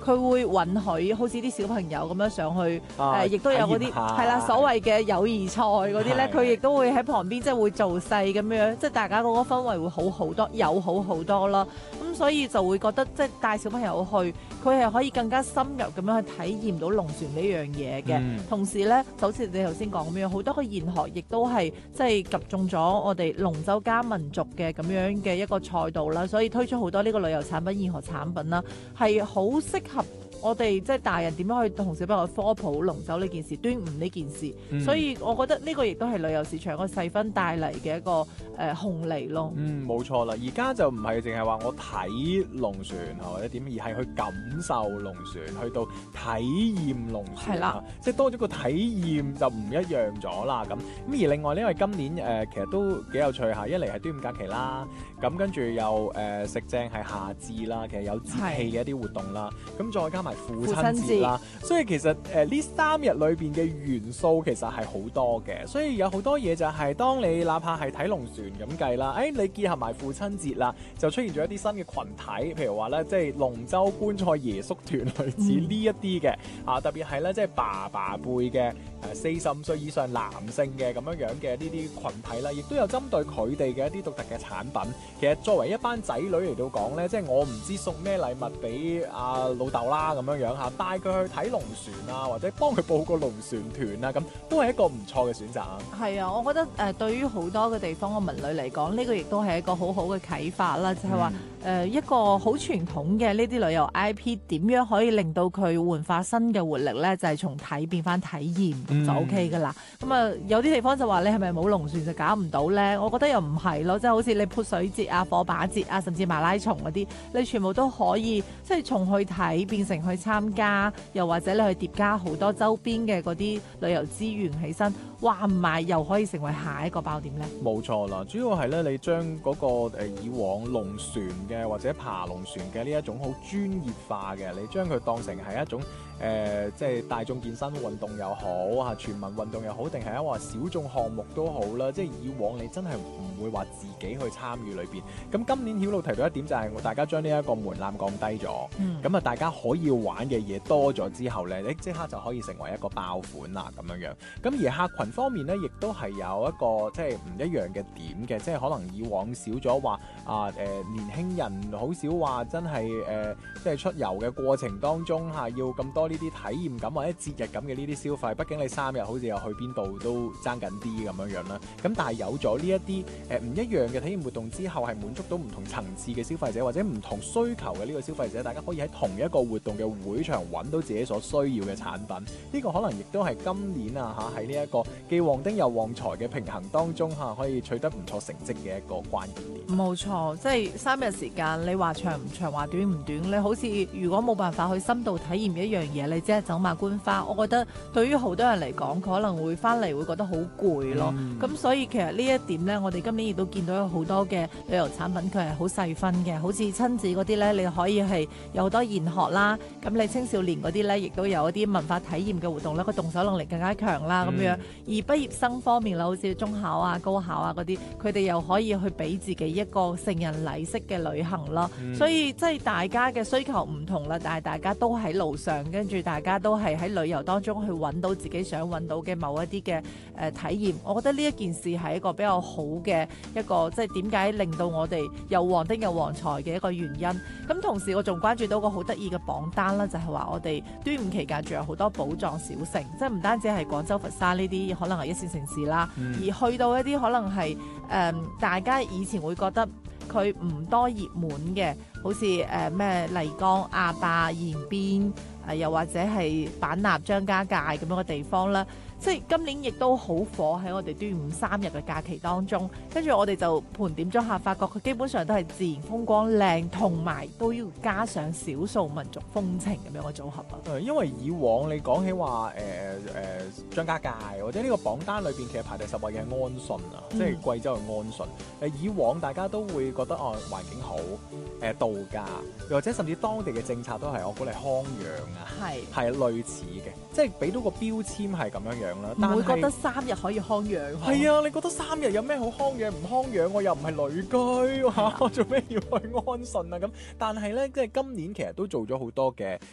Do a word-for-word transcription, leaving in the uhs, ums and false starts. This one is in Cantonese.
佢會允許好似啲小朋友咁樣上去， 啊誒亦都有嗰啲體驗下係啦，所謂嘅友誼賽嗰啲咧， 係佢亦都會喺旁邊即係會做勢咁樣，即係大家嗰個氛圍會好好多，友好好多啦。咁所以就會覺得即係帶小朋友去，佢係可以更加深入咁樣去體驗到龍船呢樣嘢嘅。 嗯同時咧，就好似你頭先講咁樣，好多個研學亦都係即係集中咗我哋龍舟加民族嘅咁樣嘅一個賽道啦，所以推出好多呢個旅遊產品、研學產品啦，係好適合我哋即係大人點樣去同小朋友科普龍舟呢件事、端午呢件事。 嗯所以我覺得呢個亦都係旅遊市場一個細分帶嚟嘅一個誒、呃、紅利咯。 嗯，冇錯啦。而家就唔係淨係話我睇龍船或者點，而係去感受龍船，去到體驗龍船。 係啦， 即係多咗個體驗就唔一樣咗啦。咁咁而另外呢，因為今年誒、呃、其實都幾有趣嚇，一嚟係端午假期啦，咁跟住又誒、呃、食正係夏至啦，其實有節氣嘅一啲活動啦，咁再加埋父親節啦，所以其實誒呢、呃、三日裏邊嘅元素其實係好多嘅，所以有好多嘢就係當你哪怕係睇龍船咁計啦，誒、哎、你結合埋父親節啦，就出現咗一啲新嘅群體，譬如話咧，即係龍舟觀賽爺叔團類似呢一啲嘅啊，特別係咧即係爸爸輩嘅誒四十五歲以上男性嘅咁樣樣嘅呢啲群體啦，亦都有針對佢哋嘅一啲獨特嘅產品。其實作為一班仔女嚟到講咧，即係我唔知送咩禮物俾阿老豆啦咁樣樣嚇，帶佢去睇龍船啊，或者幫佢報個龍船團啊，咁都係一個唔錯嘅選擇啊。 係啊，我覺得誒、呃、對於好多嘅地方嘅文旅嚟講，呢、這個亦都係一個好好嘅啟發啦，就係話誒一個好傳統嘅呢啲旅遊 I P 點樣可以令到佢煥發新嘅活力咧？就係、是、從睇變翻體驗、嗯、就 O K 噶啦。咁啊、嗯、有啲地方就話你係咪冇龍船就搞唔到咧？我覺得又唔係咯，即、就、係、是、好似你潑水節啊、火把節啊，甚至馬拉松嗰啲，你全部都可以即係從去睇變成去參加，又或者你去疊加好多周邊嘅嗰啲旅遊資源起身，話唔埋又可以成為下一個爆點咧。 冇錯啦，主要係咧你將嗰、那個、呃、以往龍船嘅或者爬龍船嘅呢一種好專業化嘅，你將佢當成係一種誒、呃、即係大眾健身運動又好嚇，全民運動又好，定係一話小眾項目都好啦。即係以往你真係唔會話自己去參與裏邊。咁今年曉露提到一點就係大家將呢一個門檻降低咗，咁啊、嗯、大家可以玩嘅嘢多咗之後咧，你即刻就可以成為一個爆款啦咁樣樣。咁而客群方面咧，亦都係有一個即係唔一樣嘅點嘅，即係可能以往少咗話啊誒年輕人好少話真係誒、呃、即係出遊嘅過程當中嚇、啊、要咁多呢啲體驗感或者節日感嘅呢啲消費，畢竟你三日好似又去邊度都爭緊啲咁樣樣啦。咁但係有咗呢一啲誒唔一樣嘅體驗活動之後，係滿足到唔同層次嘅消費者或者唔同需求嘅呢個消費者，大家可以喺同一個活動嘅會場揾到自己所需要嘅產品。呢、這個可能亦都係今年啊嚇喺呢一個既旺丁又旺財嘅平衡當中嚇、啊，可以取得唔錯成績嘅一個關鍵點。 冇錯，即係三日時間，你話長唔長，話短唔短，你好似如果冇辦法去深度體驗一樣嘢，你只係走馬觀花，我覺得對於好多人嚟講，佢可能會翻嚟會覺得好攰咯。咁、嗯、所以其實呢一點呢，我哋今年亦都見到有好多嘅旅遊產品，佢係好細分嘅，好似親子嗰啲呢，你可以係有好多研學啦。咁你青少年嗰啲呢，亦都有一啲文化體驗嘅活動咧，個動手能力更加強啦咁、嗯、樣。而畢業生方面啦，好似中考啊、高考啊嗰啲，佢哋又可以去俾自己一個成人禮式嘅旅行咯。嗯、所以即係大家嘅需求唔同啦，但係大家都喺路上，跟住大家都係喺旅遊當中去揾到自己想揾到嘅某一啲嘅誒體驗。我覺得呢一件事係一個比較好嘅一個，即係點解令到我哋又旺丁又旺財嘅一個原因。咁同時我仲關注到個好得意嘅榜單啦，就係、是、話我哋端午期間仲有好多寶藏小城，即係唔單止係廣州、佛山呢啲可能係一線城市啦，嗯、而去到一啲可能係誒、呃、大家以前會覺得佢唔多熱門嘅，好似誒咩麗江、亞壩、延邊，誒、呃、又或者係版納、張家界咁樣嘅地方啦。即係今年亦都好火喺我哋端午三日嘅假期當中，跟住我哋就盤點咗下，發覺佢基本上都係自然風光靚，同埋都要加上少數民族風情咁樣嘅組合啊。 誒，因為以往你講起話誒誒張家界或者呢個榜單裏邊，其實排第十位嘅係安順啊，嗯、即係貴州嘅安順。誒，以往大家都會覺得哦環境好，誒、呃、度假，又或者甚至當地嘅政策都係我估嚟康養啊，係係是類似嘅，即係俾到個標籤係咁樣樣。 唔會覺得三日可以康養。 係啊，你覺得三日有咩好康養？唔康養我又唔係旅居嚇，我做咩要去安順啊？咁但係咧，即係今年其實都做咗好多嘅